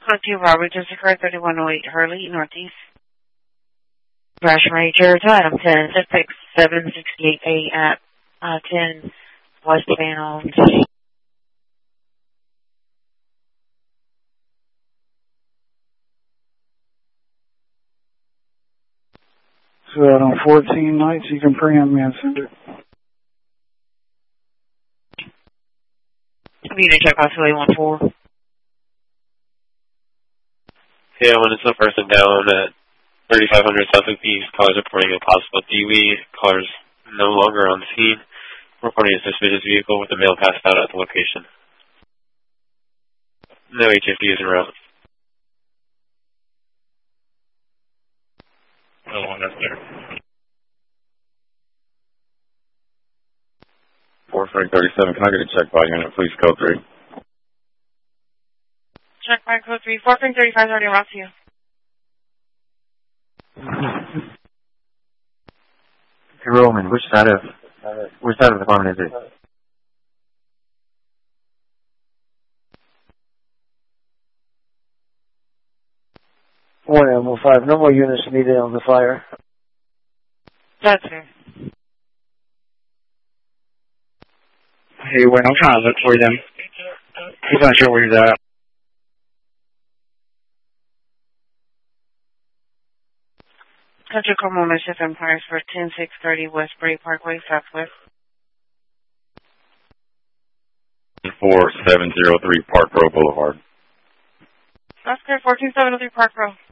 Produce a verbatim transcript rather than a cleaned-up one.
Code two, Robert, just occurred thirty-one oh eight Hurley, Northeast. Crash Ranger, Adam ten, six seven six eight A at uh, ten westbound. So that on fourteen nights, you can preempt me and send it. Computer check possibly one four. Yeah, when it's a person down at thirty-five hundred Southeast, callers reporting a possible D W I. Callers no longer on scene. Reporting a suspicious vehicle with a male passed out at the location. No H F D is en route. No one up there. four three thirty-seven, can I get a check by unit, please, code three? Check by code three, four three thirty-five already route to you. Hey, Roman, which side of, which side of the department is it? one M O five, no more units needed on the fire. That's fair. Hey, wait, I'm trying to look for them. He's not sure where he's at. Country Club Membership Empires for ten six thirty West Bray Parkway, Southwest. four seven zero three Park Row Boulevard. That's good, fourteen seven oh three Park Row.